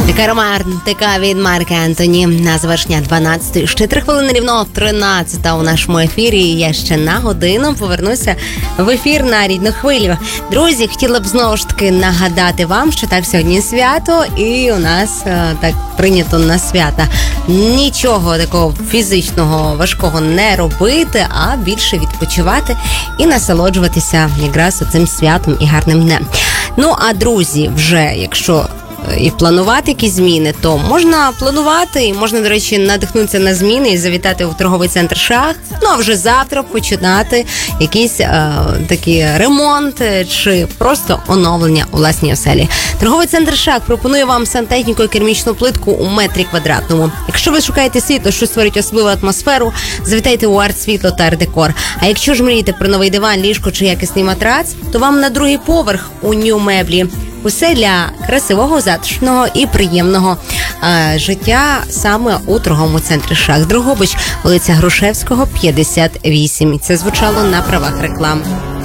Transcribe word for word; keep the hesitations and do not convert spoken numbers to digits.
Така романтика від Марка Ентоні на завершення дванадцятої. Ще три хвилини рівно тринадцята у нашому ефірі. Я ще на годину повернуся в ефір на рідну хвилю. Друзі, хотіла б знову ж таки нагадати вам, що так сьогодні свято, і у нас а, так прийнято на свята нічого такого фізичного важкого не робити, а більше відпочивати і насолоджуватися якраз оцим святом і гарним днем. Ну, а друзі, вже якщо і планувати якісь зміни, то можна планувати і можна, до речі, надихнутися на зміни і завітати у торговий центр «Шах». Ну, а вже завтра починати якийсь е, такий ремонт чи просто оновлення у власній оселі. Торговий центр «Шах» пропонує вам сантехніку і керамічну плитку у метрі квадратному. Якщо ви шукаєте світло, що створить особливу атмосферу, завітайте у «Арт-світло» та «Арт-декор». А якщо ж мрієте про новий диван, ліжко чи якісний матрац, то вам на другий поверх у «Нью Меблі». Усе для красивого, затишного і приємного е, життя саме у торговому центрі «Шах». Дрогобич, вулиця Грушевського, п'ятдесят вісім. Це звучало на правах реклами.